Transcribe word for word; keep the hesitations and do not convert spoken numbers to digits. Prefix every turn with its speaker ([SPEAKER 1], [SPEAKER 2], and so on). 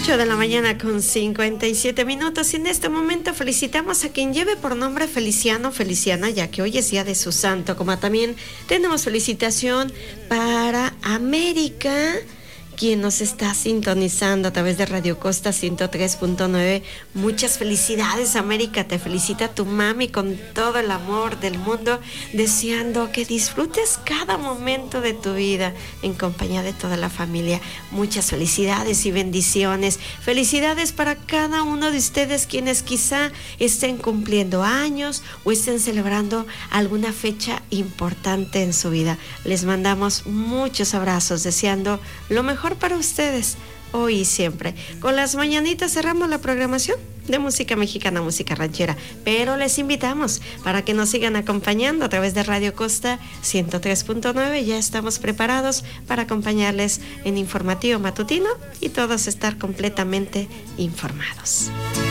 [SPEAKER 1] ocho de la mañana con cincuenta y siete minutos y en este momento felicitamos a quien lleve por nombre Feliciano, Feliciana, ya que hoy es día de su santo, como también tenemos felicitación para América, quien nos está sintonizando a través de Radio Costa ciento tres punto nueve. Muchas felicidades, América. Te felicita tu mami con todo el amor del mundo, deseando que disfrutes cada momento de tu vida en compañía de toda la familia. Muchas felicidades y bendiciones. Felicidades para cada uno de ustedes quienes quizá estén cumpliendo años o estén celebrando alguna fecha importante en su vida. Les mandamos muchos abrazos, deseando lo mejor para ustedes hoy y siempre. Con las mañanitas cerramos la programación de música mexicana, música ranchera, pero les invitamos para que nos sigan acompañando a través de Radio Costa ciento tres punto nueve. Ya estamos preparados para acompañarles en informativo matutino y todos estar completamente informados.